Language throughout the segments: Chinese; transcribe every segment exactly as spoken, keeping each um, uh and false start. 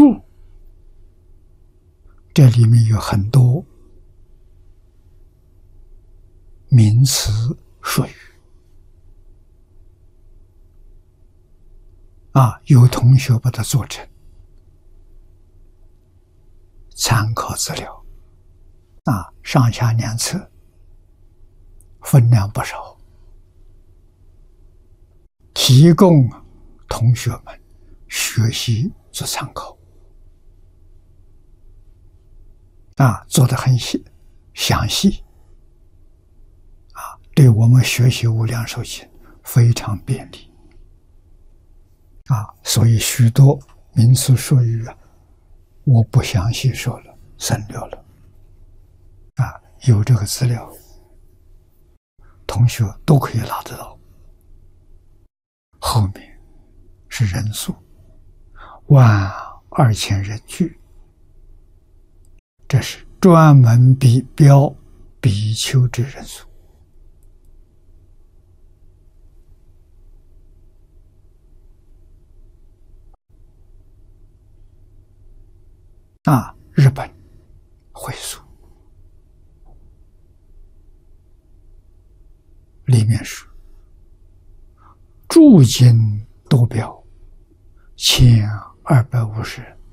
住，这里面有很多名词术语啊，有同学把它做成参考资料啊，上下两册，分量不少，提供同学们学习做参考啊，做得很细详细啊，对我们学习无量寿经非常便利啊，所以许多名词术语啊，我不详细说了，省略了啊，有这个资料，同学都可以拿得到。后面是人数，万二千人聚，这是专门比标比丘之人数。啊，日本会数里面是驻京都标千二百五十人。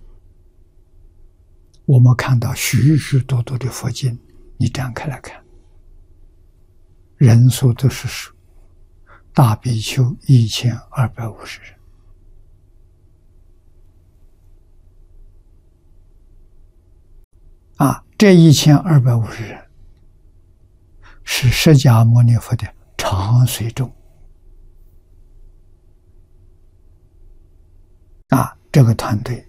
我们看到许许多多的佛经，你展开来看，人数都是数大比丘一千二百五十人。啊，这一千二百五十人是释迦牟尼佛的常随众。啊，这个团队